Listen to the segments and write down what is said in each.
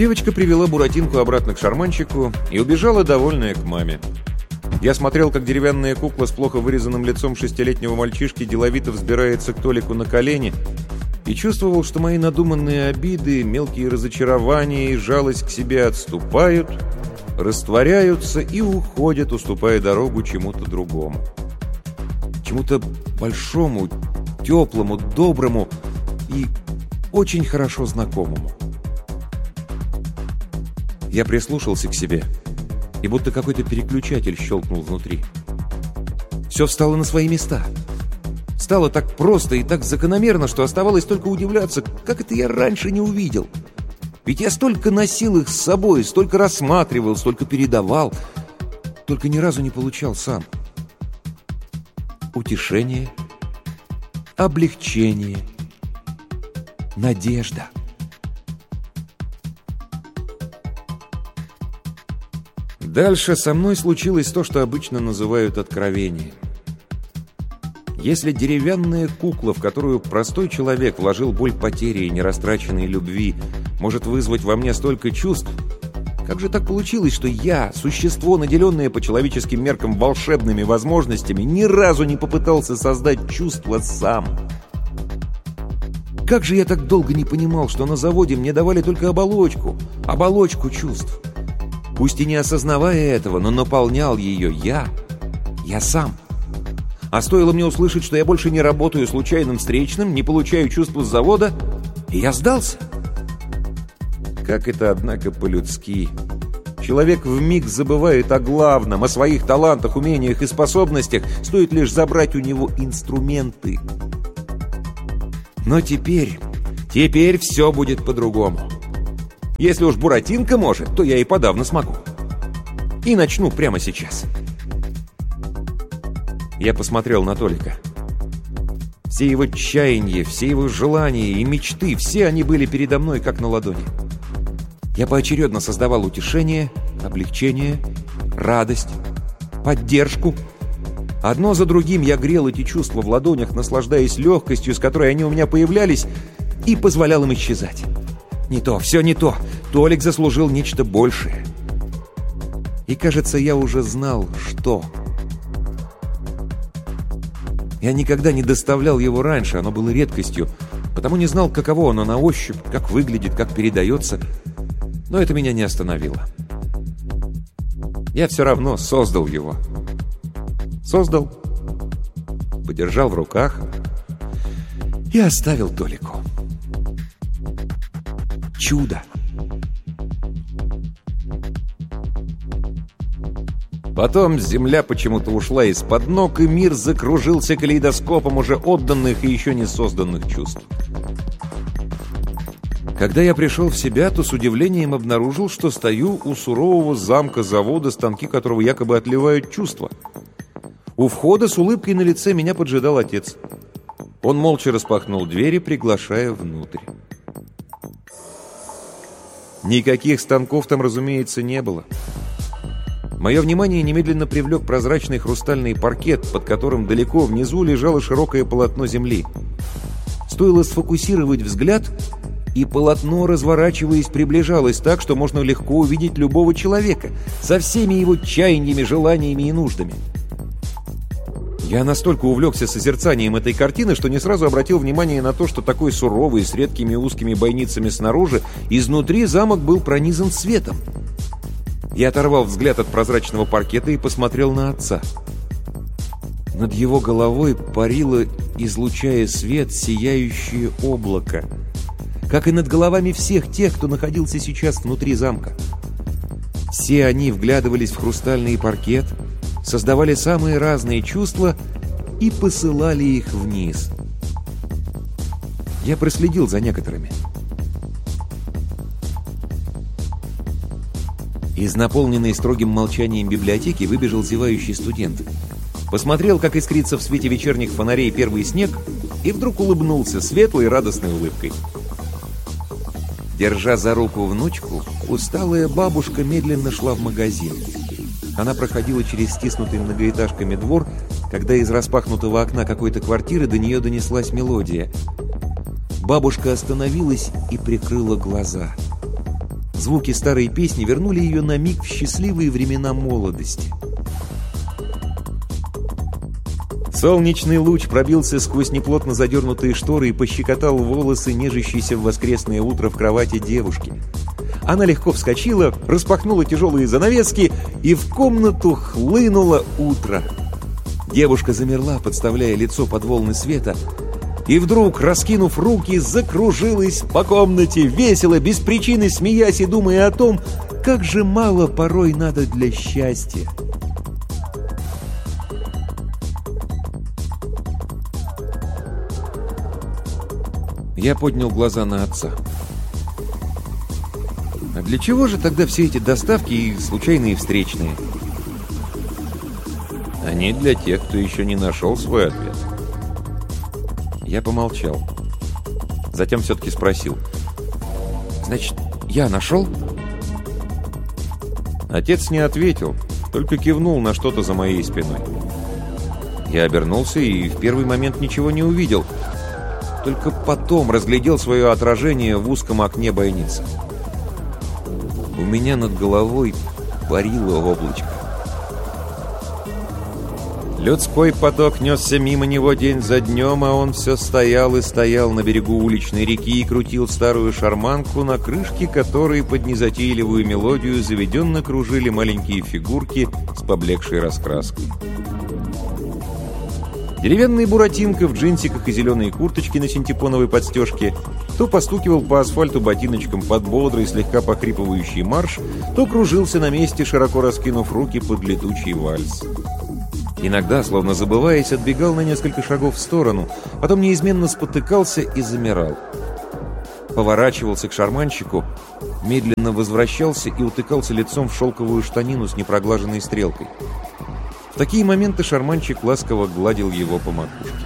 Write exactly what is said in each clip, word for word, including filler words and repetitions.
Девочка привела Буратинку обратно к шарманщику и убежала, довольная, к маме. Я смотрел, как деревянная кукла с плохо вырезанным лицом шестилетнего мальчишки деловито взбирается к Толику на колени, и чувствовал, что мои надуманные обиды, мелкие разочарования и жалость к себе отступают, растворяются и уходят, уступая дорогу чему-то другому. Чему-то большому, теплому, доброму и очень хорошо знакомому. Я прислушался к себе, и будто какой-то переключатель щелкнул внутри. Все встало на свои места. Стало так просто и так закономерно, что оставалось только удивляться, как это я раньше не увидел. Ведь я столько носил их с собой, столько рассматривал, столько передавал, только ни разу не получал сам. Утешение, облегчение, надежда. Дальше со мной случилось то, что обычно называют откровением. Если деревянная кукла, в которую простой человек вложил боль потери и нерастраченной любви, может вызвать во мне столько чувств, как же так получилось, что я, существо, наделенное по человеческим меркам волшебными возможностями, ни разу не попытался создать чувства сам? Как же я так долго не понимал, что на заводе мне давали только оболочку, оболочку чувств? Пусть и не осознавая этого, но наполнял ее я, я сам. А стоило мне услышать, что я больше не работаю случайным встречным, не получаю чувства с завода, и я сдался. Как это, однако, по-людски. Человек вмиг забывает о главном, о своих талантах, умениях и способностях, стоит лишь забрать у него инструменты. Но теперь, теперь все будет по-другому. Если уж Буратинка может, то я и подавно смогу. И начну прямо сейчас. Я посмотрел на Толика. Все его чаяния, все его желания и мечты, все они были передо мной, как на ладони. Я поочередно создавал утешение, облегчение, радость, поддержку. Одно за другим я грел эти чувства в ладонях, наслаждаясь легкостью, с которой они у меня появлялись, и позволял им исчезать. Не то, все не то. Толик заслужил нечто большее. И, кажется, я уже знал, что. Я никогда не доставлял его раньше, оно было редкостью, потому не знал, каково оно на ощупь, как выглядит, как передается. Но это меня не остановило. Я все равно создал его. Создал, подержал в руках и оставил Толику. Чудо! Потом земля почему-то ушла из-под ног, и мир закружился калейдоскопом уже отданных и еще не созданных чувств. Когда я пришел в себя, то с удивлением обнаружил, что стою у сурового замка завода, станки которого якобы отливают чувства. У входа с улыбкой на лице меня поджидал отец. Он молча распахнул двери, приглашая внутрь. Никаких станков там, разумеется, не было. Мое внимание немедленно привлек прозрачный хрустальный паркет, под которым далеко внизу лежало широкое полотно земли. Стоило сфокусировать взгляд, и полотно, разворачиваясь, приближалось так, что можно легко увидеть любого человека со всеми его чаяниями, желаниями и нуждами. Я настолько увлекся созерцанием этой картины, что не сразу обратил внимание на то, что такой суровый, с редкими узкими бойницами снаружи, изнутри замок был пронизан светом. Я оторвал взгляд от прозрачного паркета и посмотрел на отца. Над его головой парило, излучая свет, сияющее облако, как и над головами всех тех, кто находился сейчас внутри замка. Все они вглядывались в хрустальный паркет, создавали самые разные чувства и посылали их вниз. Я проследил за некоторыми. Из наполненной строгим молчанием библиотеки выбежал зевающий студент. Посмотрел, как искрится в свете вечерних фонарей первый снег, и вдруг улыбнулся светлой и радостной улыбкой. Держа за руку внучку, усталая бабушка медленно шла в магазин. Она проходила через стиснутый многоэтажками двор, когда из распахнутого окна какой-то квартиры до нее донеслась мелодия. Бабушка остановилась и прикрыла глаза. Звуки старой песни вернули ее на миг в счастливые времена молодости. Солнечный луч пробился сквозь неплотно задернутые шторы и пощекотал волосы, нежащейся в воскресное утро в кровати девушки. Она легко вскочила, распахнула тяжелые занавески, и в комнату хлынуло утро. Девушка замерла, подставляя лицо под волны света, и вдруг, раскинув руки, закружилась по комнате, весело, без причины смеясь и думая о том, как же мало порой надо для счастья. Я поднял глаза на отца. А для чего же тогда все эти доставки и случайные встречные? Они для тех, кто еще не нашел свой ответ. Я помолчал. Затем все-таки спросил. Значит, я нашел? Отец не ответил, только кивнул на что-то за моей спиной. Я обернулся и в первый момент ничего не увидел. Только потом разглядел свое отражение в узком окне бойницы. У меня над головой парило облачко. Людской поток несся мимо него день за днем, а он все стоял и стоял на берегу уличной реки и крутил старую шарманку, на крышке которой под незатейливую мелодию заведенно кружили маленькие фигурки с поблекшей раскраской. Деревянный Буратинка в джинсиках и зеленой курточке на синтепоновой подстежке то постукивал по асфальту ботиночком под бодрый, слегка похрипывающий марш, то кружился на месте, широко раскинув руки под летучий вальс. Иногда, словно забываясь, отбегал на несколько шагов в сторону, потом неизменно спотыкался и замирал. Поворачивался к шарманщику, медленно возвращался и утыкался лицом в шелковую штанину с непроглаженной стрелкой. В такие моменты шарманщик ласково гладил его по макушке.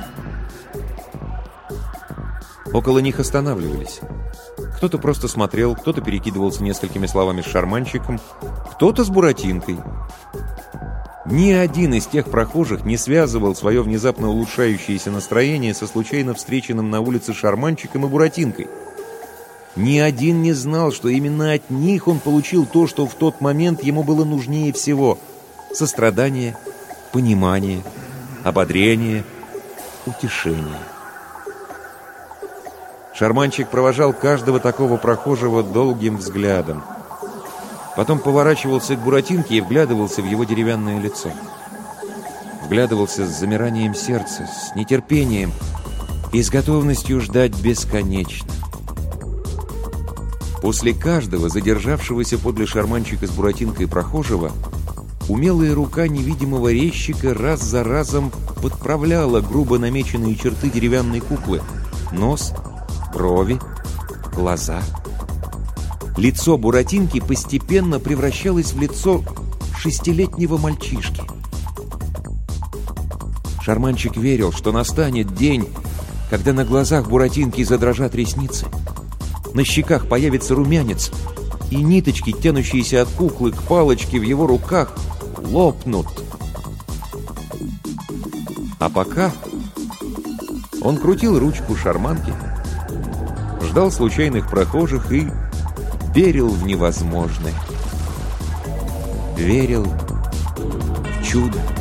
Около них останавливались. Кто-то просто смотрел, кто-то перекидывался несколькими словами с шарманщиком, кто-то с Буратинкой. Ни один из тех прохожих не связывал свое внезапно улучшающееся настроение со случайно встреченным на улице шарманщиком и Буратинкой. Ни один не знал, что именно от них он получил то, что в тот момент ему было нужнее всего — сострадание, понимание, ободрение, утешение. Шарманщик провожал каждого такого прохожего долгим взглядом. Потом поворачивался к Буратинке и вглядывался в его деревянное лицо. Вглядывался с замиранием сердца, с нетерпением и с готовностью ждать бесконечно. После каждого задержавшегося подле шарманщика с Буратинкой прохожего умелая рука невидимого резчика раз за разом подправляла грубо намеченные черты деревянной куклы: нос, брови, глаза. Лицо Буратинки постепенно превращалось в лицо шестилетнего мальчишки. Шарманщик верил, что настанет день, когда на глазах Буратинки задрожат ресницы, на щеках появится румянец, и ниточки, тянущиеся от куклы к палочке в его руках, лопнут. А пока он крутил ручку шарманки, ждал случайных прохожих и верил в невозможное. Верил в чудо.